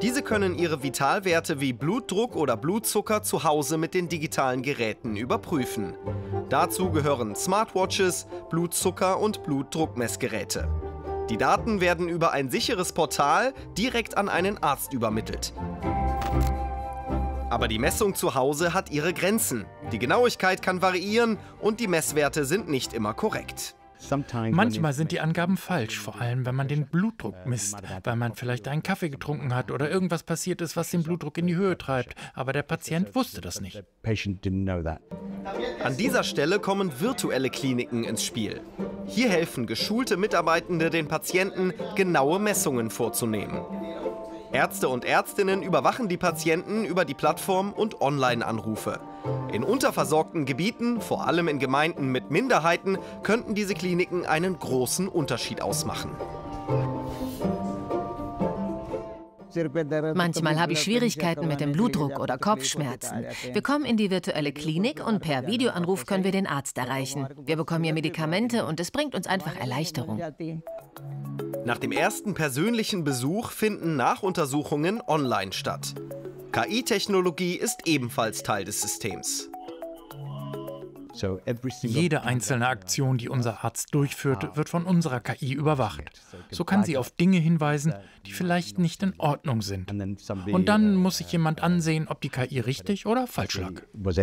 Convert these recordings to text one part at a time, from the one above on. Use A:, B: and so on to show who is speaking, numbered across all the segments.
A: Diese können ihre Vitalwerte wie Blutdruck oder Blutzucker zu Hause mit den digitalen Geräten überprüfen. Dazu gehören Smartwatches, Blutzucker- und Blutdruckmessgeräte. Die Daten werden über ein sicheres Portal direkt an einen Arzt übermittelt. Aber die Messung zu Hause hat ihre Grenzen. Die Genauigkeit kann variieren und die Messwerte sind nicht immer korrekt.
B: Manchmal sind die Angaben falsch, vor allem wenn man den Blutdruck misst, weil man vielleicht einen Kaffee getrunken hat oder irgendwas passiert ist, was den Blutdruck in die Höhe treibt. Aber der Patient wusste das nicht.
A: An dieser Stelle kommen virtuelle Kliniken ins Spiel. Hier helfen geschulte Mitarbeitende den Patienten, genaue Messungen vorzunehmen. Ärzte und Ärztinnen überwachen die Patienten über die Plattform und Online-Anrufe. In unterversorgten Gebieten, vor allem in Gemeinden mit Minderheiten, könnten diese Kliniken einen großen Unterschied ausmachen.
C: Manchmal habe ich Schwierigkeiten mit dem Blutdruck oder Kopfschmerzen. Wir kommen in die virtuelle Klinik und per Videoanruf können wir den Arzt erreichen. Wir bekommen hier Medikamente und es bringt uns einfach Erleichterung.
A: Nach dem ersten persönlichen Besuch finden Nachuntersuchungen online statt. KI-Technologie ist ebenfalls Teil des Systems.
B: Jede einzelne Aktion, die unser Arzt durchführt, wird von unserer KI überwacht. So kann sie auf Dinge hinweisen, die vielleicht nicht in Ordnung sind. Und dann muss sich jemand ansehen, ob die KI richtig oder falsch lag.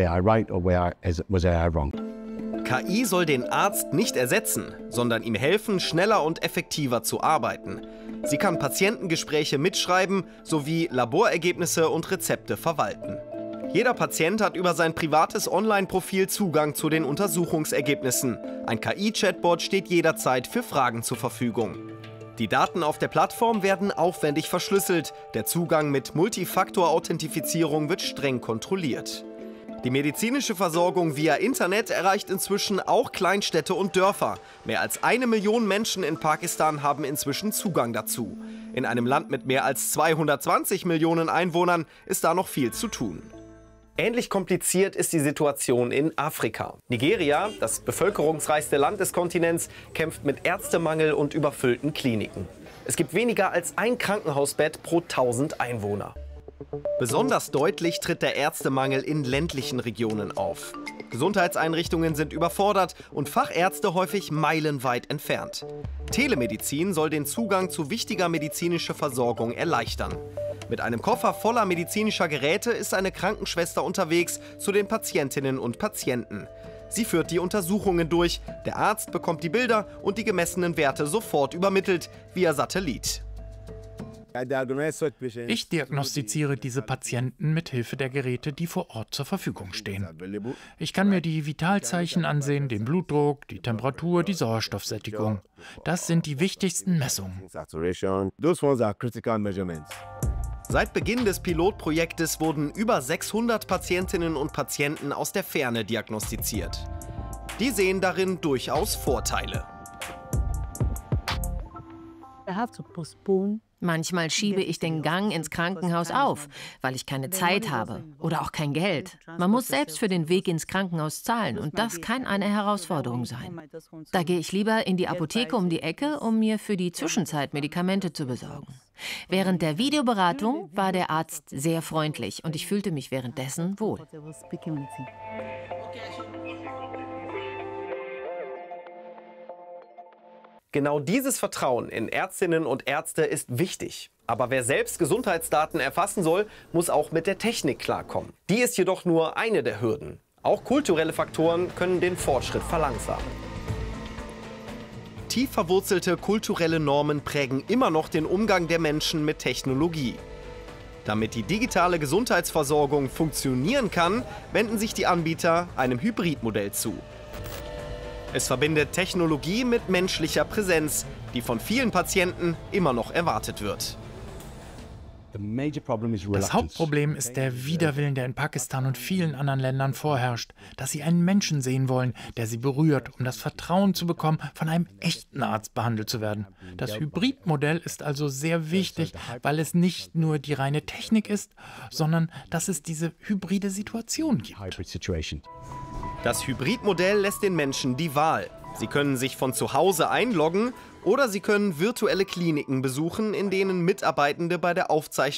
A: KI soll den Arzt nicht ersetzen, sondern ihm helfen, schneller und effektiver zu arbeiten. Sie kann Patientengespräche mitschreiben sowie Laborergebnisse und Rezepte verwalten. Jeder Patient hat über sein privates Online-Profil Zugang zu den Untersuchungsergebnissen. Ein KI-Chatbot steht jederzeit für Fragen zur Verfügung. Die Daten auf der Plattform werden aufwendig verschlüsselt. Der Zugang mit Multifaktor-Authentifizierung wird streng kontrolliert. Die medizinische Versorgung via Internet erreicht inzwischen auch Kleinstädte und Dörfer. Mehr als 1 Million Menschen in Pakistan haben inzwischen Zugang dazu. In einem Land mit mehr als 220 Millionen Einwohnern ist da noch viel zu tun. Ähnlich kompliziert ist die Situation in Afrika. Nigeria, das bevölkerungsreichste Land des Kontinents, kämpft mit Ärztemangel und überfüllten Kliniken. Es gibt weniger als ein Krankenhausbett pro 1000 Einwohner. Besonders deutlich tritt der Ärztemangel in ländlichen Regionen auf. Gesundheitseinrichtungen sind überfordert und Fachärzte häufig meilenweit entfernt. Telemedizin soll den Zugang zu wichtiger medizinischer Versorgung erleichtern. Mit einem Koffer voller medizinischer Geräte ist eine Krankenschwester unterwegs zu den Patientinnen und Patienten. Sie führt die Untersuchungen durch. Der Arzt bekommt die Bilder und die gemessenen Werte sofort übermittelt via Satellit.
B: Ich diagnostiziere diese Patienten mit Hilfe der Geräte, die vor Ort zur Verfügung stehen. Ich kann mir die Vitalzeichen ansehen, den Blutdruck, die Temperatur, die Sauerstoffsättigung. Das sind die wichtigsten Messungen.
A: Seit Beginn des Pilotprojektes wurden über 600 Patientinnen und Patienten aus der Ferne diagnostiziert. Die sehen darin durchaus Vorteile.
C: Manchmal schiebe ich den Gang ins Krankenhaus auf, weil ich keine Zeit habe oder auch kein Geld. Man muss selbst für den Weg ins Krankenhaus zahlen und das kann eine Herausforderung sein. Da gehe ich lieber in die Apotheke um die Ecke, um mir für die Zwischenzeit Medikamente zu besorgen. Während der Videoberatung war der Arzt sehr freundlich und ich fühlte mich währenddessen wohl.
A: Genau dieses Vertrauen in Ärztinnen und Ärzte ist wichtig. Aber wer selbst Gesundheitsdaten erfassen soll, muss auch mit der Technik klarkommen. Die ist jedoch nur eine der Hürden. Auch kulturelle Faktoren können den Fortschritt verlangsamen. Tief verwurzelte kulturelle Normen prägen immer noch den Umgang der Menschen mit Technologie. Damit die digitale Gesundheitsversorgung funktionieren kann, wenden sich die Anbieter einem Hybridmodell zu. Es verbindet Technologie mit menschlicher Präsenz, die von vielen Patienten immer noch erwartet wird.
B: Das Hauptproblem ist der Widerwillen, der in Pakistan und vielen anderen Ländern vorherrscht, dass sie einen Menschen sehen wollen, der sie berührt, um das Vertrauen zu bekommen, von einem echten Arzt behandelt zu werden. Das Hybridmodell ist also sehr wichtig, weil es nicht nur die reine Technik ist, sondern dass es diese hybride Situation gibt.
A: Das Hybridmodell lässt den Menschen die Wahl. Sie können sich von zu Hause einloggen oder sie können virtuelle Kliniken besuchen, in denen Mitarbeitende bei der Aufzeichnung